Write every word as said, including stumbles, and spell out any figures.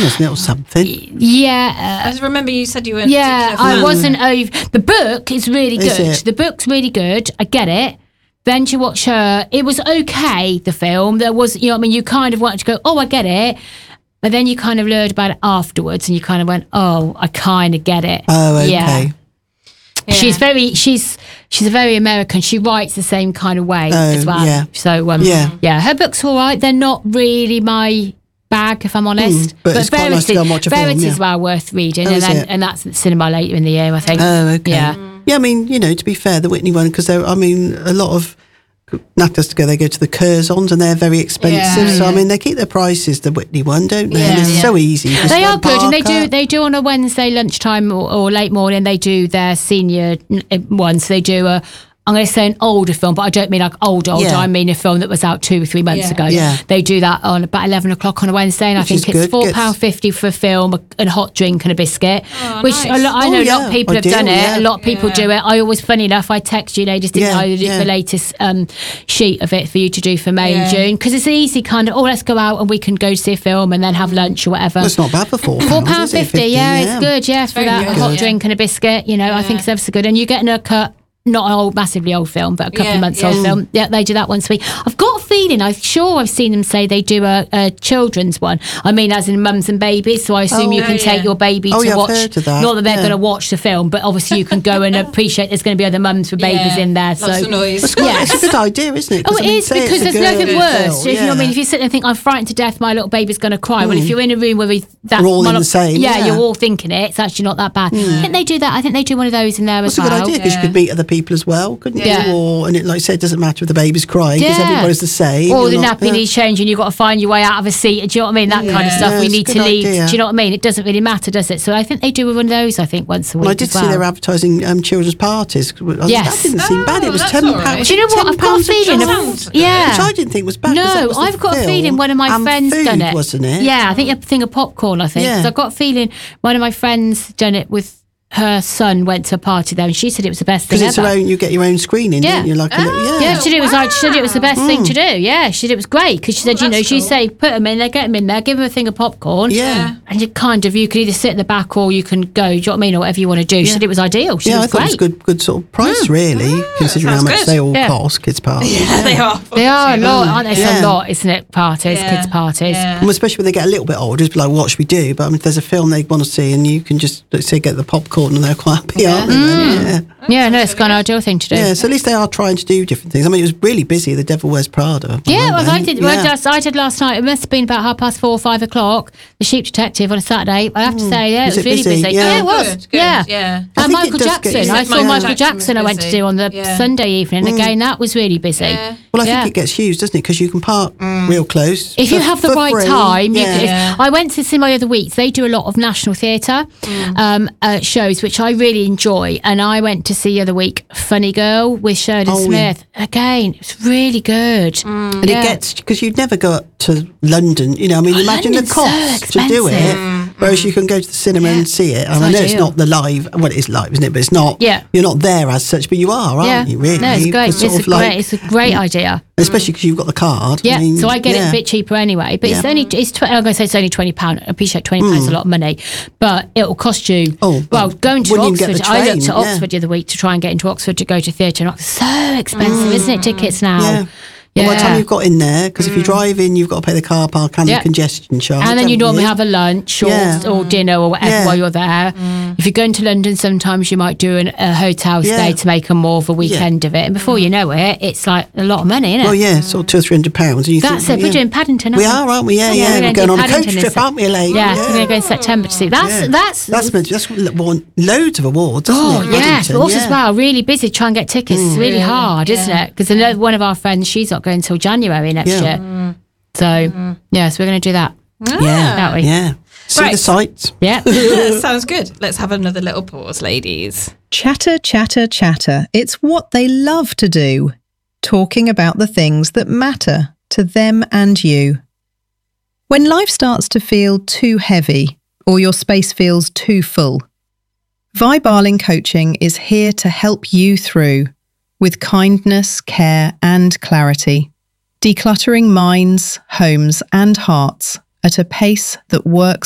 wasn't it, or something? Yeah. I just remember you said you weren't. Yeah, I wasn't over. The book is really Is good. it? The book's really good. I get it. Then to watch her, it was okay, the film. There was, you know what I mean? You kind of wanted to go, oh, I get it. But then you kind of learned about it afterwards and you kind of went, oh, I kind of get it. Oh, okay. Yeah. Yeah. She's very, she's she's a very American. She writes the same kind of way Oh, as well. yeah. So, um, Yeah. yeah, her books are all right. They're not really my bag, if I'm honest. Mm, but it's quite nice to go and watch a film, Verity yeah. is well worth reading. Oh, and, is then, it? and that's at the cinema later in the year, I think. Oh, okay. Yeah. Yeah, I mean, you know, to be fair, the Whitney one, because I mean, a lot of Natas to go, they go to the Curzons and they're very expensive. Yeah, so, yeah. I mean, they keep their prices, the Whitney one, don't they? Yeah, and it's yeah. so easy. Just They go are good, and they park do. up. They do on a Wednesday lunchtime or, or late morning. They do their senior uh, ones. They do a. I'm going to say an older film, but I don't mean like old, older. Yeah. I mean a film that was out two or three months Yeah. ago. Yeah. They do that on about eleven o'clock on a Wednesday, and Which I is think it's good. four Gets- pound fifty for a film, a, a hot drink, and a biscuit. Oh, which nice. a lot, I know Oh, a lot yeah. of people have Ideal, done it. yeah. A lot of people Yeah. do it. I always, funny enough, I text you ladies, didn't Yeah, I? The, yeah. the latest um, sheet of it for you to do for May Yeah. and June, because it's an easy kind of. Oh, let's go out and we can go see a film and then have lunch or whatever. Well, it's not bad for four Four pounds, pound is it? fifty, yeah, it's good, yeah, for very that good, hot yeah. drink and a biscuit. You know, I think it's ever so good, and you're getting a cut. Not an old, massively old film, but a couple Yeah, of months yeah. old film. Yeah, they do that once a week. I've got a feeling, I'm sure I've seen them say they do a, a children's one. I mean, as in mums and babies. So I assume Oh. you can Oh, take yeah. your baby Oh, to yeah, I've watch. heard of that, Not that they're yeah. going to watch the film, but obviously you can go and appreciate there's going to be other mums with babies Yeah. in there. Lots so of noise. It's, quite, Yes. it's a good idea, isn't it? Oh, 'Cause, it I mean, is, say it's because a there's girl nothing girl, worse. If you know what I mean, yeah. if you sit there and think, I'm frightened to death, my little baby's going to cry. Well, if you're in a room where we, that We're all in one the of- same, yeah, yeah. you're all thinking it. It's actually not that bad. I think they do that. I think they do one of those in there That's as a well. good idea because Yeah. you could meet other people as well, couldn't Yeah. you? Or, and it, like I said, it doesn't matter if the baby's crying because Yeah. everybody's the same. Or You're the not- nappy yeah. needs changing, you've got to find your way out of a seat. Do you know what I mean? That kind of Yeah. stuff. Yeah, we it's a need to good leave. idea. Do you know what I mean? It doesn't really matter, does it? So I think they do one of those, I think, once a week. Well, I did as see well. they were advertising um, children's parties. I- Yes. That didn't seem bad. It was Oh, that's ten all right. pounds. Do you know what? I've got a feeling. That Of, sounds good. yeah. Which I didn't think was bad. 'cause that No, was the I've got a film feeling one of my and friends food, done it. wasn't it? Yeah, I think a thing of popcorn, I think. Yeah. 'Cause I've got a feeling one of my friends done it with her son, went to a party there, and she said it was the best thing Because it's ever. your own, you get your own screening, Yeah. don't you? Like a little, yeah. Yeah, she said it was like she said it was the best thing Mm. to do. Yeah, she said it was great because she said, you know, that's she cool. say put them in there, get them in there, give them a thing of popcorn. Yeah. And you kind of, you can either sit in the back or you can go, do you know what I mean, or whatever you want to do. She said it was ideal. She Yeah, was I thought great. it was good, good sort of price, really, considering how sounds much good. they all Yeah. cost, kids' parties. Yeah, they are. They are a lot, aren't they? It's Yeah. a lot, isn't it? Parties, Yeah. kids' parties. Yeah. And especially when they get a little bit older, it's like, what should we do? But I mean, if there's a film they want to see and you can just, let's say, get the popcorn and they're quite happy, aren't they? then? Yeah. Yeah, no, it's kind of an ideal thing to do. Yeah, so at least they are trying to do different things. I mean, it was really busy, The Devil Wears Prada. on Yeah, well, I Monday. did. Well, Yeah. just, I did last night. It must have been about half past four, five o'clock. The Sheep Detective on a Saturday. I have to say, yeah, Was it was it really busy? busy. Yeah. it was. Good, good, yeah, yeah. I And think it Michael does get Jackson. used. I Like saw Michael Michael Jackson Jackson. I was went to busy. do on the Yeah. Sunday evening. Again, that was really busy. Yeah. Well, I Yeah. think it gets used, doesn't it? Because you can park real close. If you for- have the for right free. time, you yeah. can, if, Yeah. I went to see my other weeks. They do a lot of National Theatre um, uh, shows, which I really enjoy. And I went to see the other week Funny Girl with Sheridan Oh, Smith. Again, it's really good. And Yeah. it gets, because you'd never go up to London, you know, I mean, Oh, imagine London's the so cost to do it. expensive. Whereas you can go to the cinema and see it. And I know it's ideal. not the live, well, it is live, isn't it? But it's not, Yeah. you're not there as such, but you are, aren't Yeah, you, really? no, it's great. It's Sort a of like- great, it's a great idea. Especially because you've got the card. Yeah, mean, so I get it yeah. a bit cheaper anyway. But it's Yeah. only it's tw- I'm going to say it's only twenty pound. I appreciate twenty pounds is a lot of money, but it will cost you. Oh, well, well, going to when you get Oxford, the I looked train, at yeah. Oxford the other week to try and get into Oxford to go to theatre. And it's so expensive, isn't it? Tickets now. Yeah. Well, by the time you've got in there, because if you drive in, you've got to pay the car park and Yeah. the congestion charge. And then you haven't normally have a lunch or, Yeah. or dinner or whatever Yeah. while you're there. If you're going to London, sometimes you might do an, a hotel Yeah. stay to make a more of a weekend of it. And before you know it, it's like a lot of money, isn't it? Well, yeah, sort of two or three hundred pounds. And you That's think, it. We're yeah. doing Paddington, aren't We we? are, aren't we? Yeah, Yeah, yeah. we're We're gonna going do on a Paddington coach in trip, Sep- aren't we, Elaine? Yeah, we're going to go in September to see. That's Yeah. that's That's meant- that's won loads of awards, isn't Oh it? yeah, Paddington? but also yeah. as well, really busy trying to get tickets. It's really Really? hard, isn't Yeah. it? Because another one of our friends, she's not going until January next Yeah. year. So yeah, so we're going to do that. Yeah, Aren't we? yeah. See Right. the sights. Yeah. Sounds good. Let's have another little pause, ladies. Chatter, chatter, chatter. It's what they love to do. Talking about the things that matter to them and you. When life starts to feel too heavy or your space feels too full, Vi Barling Coaching is here to help you through with kindness, care and clarity, decluttering minds, homes and hearts at a pace that works